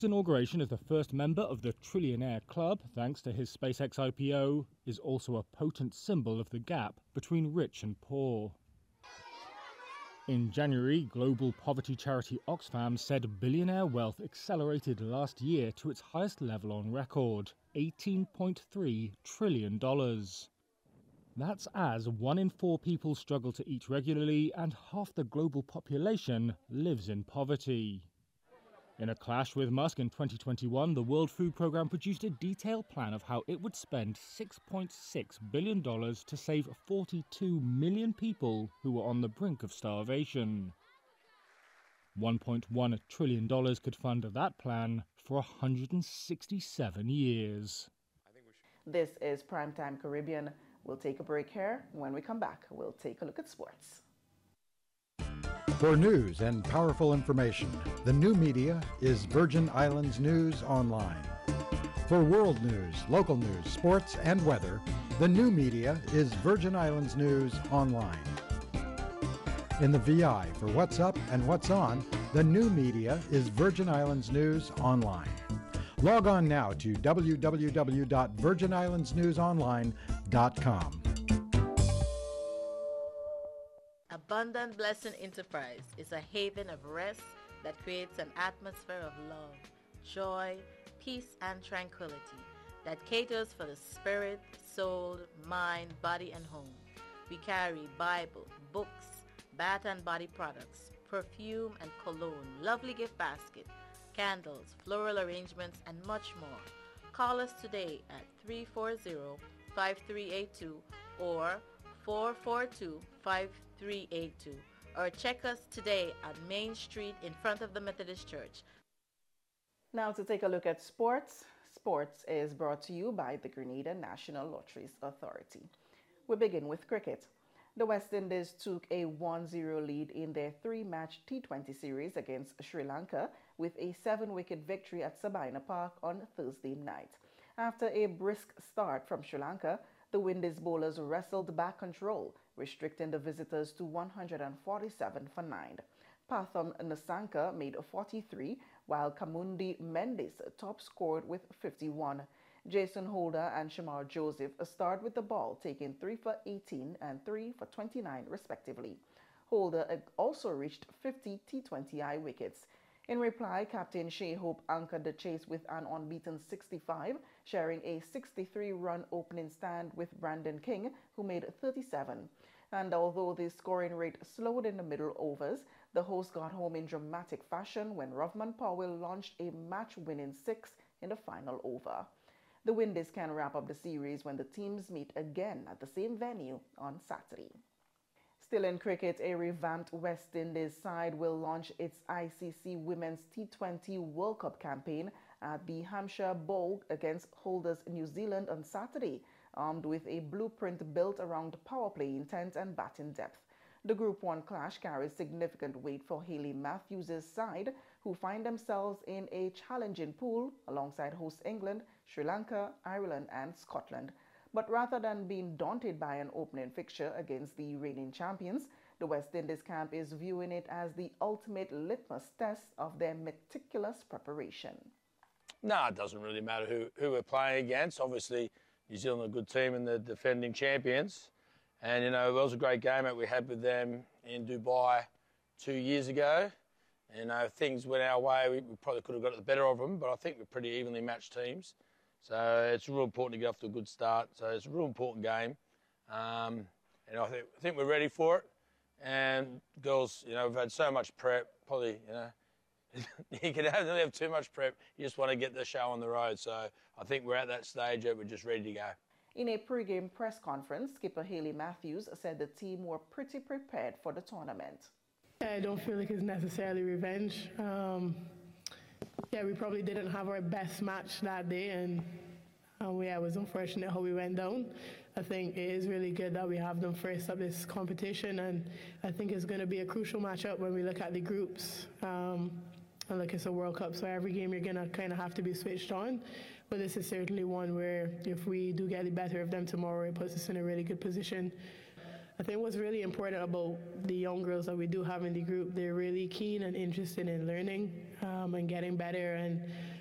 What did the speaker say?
Inauguration as the first member of the Trillionaire Club, thanks to his SpaceX IPO, is also a potent symbol of the gap between rich and poor. In January, global poverty charity Oxfam said billionaire wealth accelerated last year to its highest level on record, $18.3 trillion. That's as 1 in 4 people struggle to eat regularly and half the global population lives in poverty. In a clash with Musk in 2021, the World Food Programme produced a detailed plan of how it would spend $6.6 billion to save 42 million people who were on the brink of starvation. $1.1 trillion could fund that plan for 167 years. This is Primetime Caribbean. We'll take a break here. When we come back, we'll take a look at sports. For news and powerful information, the new media is Virgin Islands News Online. For world news, local news, sports, and weather, the new media is Virgin Islands News Online. In the VI for what's up and what's on, the new media is Virgin Islands News Online. Log on now to www.virginislandsnewsonline.com. Abundant Blessing Enterprise is a haven of rest that creates an atmosphere of love, joy, peace, and tranquility that caters for the spirit, soul, mind, body, and home. We carry Bible, books, bath and body products, perfume and cologne, lovely gift basket, candles, floral arrangements, and much more. Call us today at 340-5382 or 442-5382 or check us today at Main Street in front of the Methodist Church. Now to take a look at sports. Sports is brought to you by the Grenada National Lotteries Authority. We begin with cricket. The West Indies took a 1-0 lead in their 3-match T20 series against Sri Lanka with a 7-wicket victory at Sabina Park on Thursday night. After a brisk start from Sri Lanka, the Windies bowlers wrestled back control, restricting the visitors to 147 for 9. Pathum Nissanka made 43, while Kamundi Mendes top scored with 51. Jason Holder and Shamar Joseph starred with the ball, taking 3 for 18 and 3 for 29 respectively. Holder also reached 50 T20I wickets. In reply, Captain Shea Hope anchored the chase with an unbeaten 65, sharing a 63-run opening stand with Brandon King, who made 37. And although the scoring rate slowed in the middle overs, the hosts got home in dramatic fashion when Rovman Powell launched a match-winning 6 in the final over. The Windies can wrap up the series when the teams meet again at the same venue on Saturday. Still in cricket, a revamped West Indies side will launch its ICC Women's T20 World Cup campaign at the Hampshire Bowl against holders New Zealand on Saturday, armed with a blueprint built around power play intent and batting depth. The Group 1 clash carries significant weight for Hayley Matthews' side, who find themselves in a challenging pool alongside host England, Sri Lanka, Ireland and Scotland. But rather than being daunted by an opening fixture against the reigning champions, the West Indies camp is viewing it as the ultimate litmus test of their meticulous preparation. No, it doesn't really matter who we're playing against. Obviously, New Zealand are a good team and the defending champions. And, you know, it was a great game that we had with them in Dubai 2 years ago. You know, things went our way. We probably could have got the better of them, but I think we're pretty evenly matched teams. So it's real important to get off to a good start. So it's a real important game. And I think we're ready for it. And girls, you know, we've had so much prep, probably, you know, you can only have too much prep. You just want to get the show on the road. So I think we're at that stage that we're just ready to go. In a pre-game press conference, skipper Hayley Matthews said the team were pretty prepared for the tournament. I don't feel like it's necessarily revenge. We probably didn't have our best match that day, and it was unfortunate how we went down. I think it is really good that we have them first up this competition, and I think it's going to be a crucial matchup when we look at the groups. And look, it's a World Cup, so every game you're going to kind of have to be switched on. But this is certainly one where if we do get the better of them tomorrow, it puts us in a really good position. I think what's really important about the young girls that we do have in the group, they're really keen and interested in learning and getting better. And